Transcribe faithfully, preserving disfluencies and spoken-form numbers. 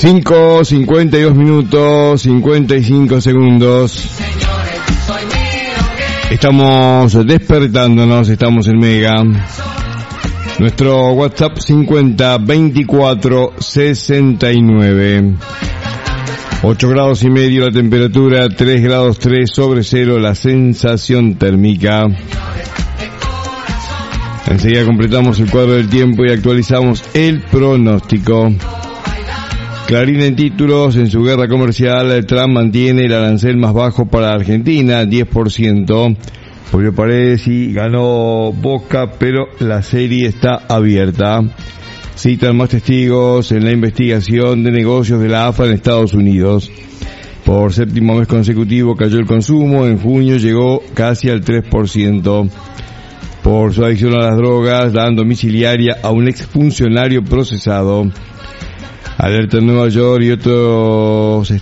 cinco, cincuenta y dos minutos, cincuenta y cinco segundos. Estamos despertándonos, estamos en Mega. Nuestro WhatsApp cincuenta, veinticuatro, sesenta y nueve. ocho grados y medio la temperatura, tres grados tres sobre cero la sensación térmica. Enseguida completamos el cuadro del tiempo y actualizamos el pronóstico. Clarín en títulos: en su guerra comercial, Trump mantiene el arancel más bajo para Argentina, diez por ciento. Julio Paredes y ganó Boca, pero la serie está abierta. Citan más testigos en la investigación de negocios de la A F A en Estados Unidos. Por séptimo mes consecutivo cayó el consumo, en junio llegó casi al tres por ciento. Por su adicción a las drogas, dan domiciliaria a un exfuncionario procesado. Alerta en Nueva York y otros